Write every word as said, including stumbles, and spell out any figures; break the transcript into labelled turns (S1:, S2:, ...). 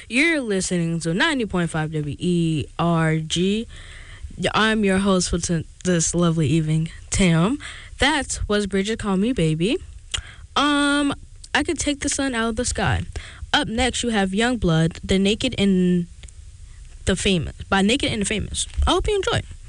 S1: You're listening to ninety point five W E R G. I'm your host for t- this lovely evening, Tam. That was Bridget Call Me Baby. Um, I Could Take the Sun Out of the Sky. Up next, you have Youngblood, The Naked and the Famous, by Naked and the Famous. I hope you enjoy.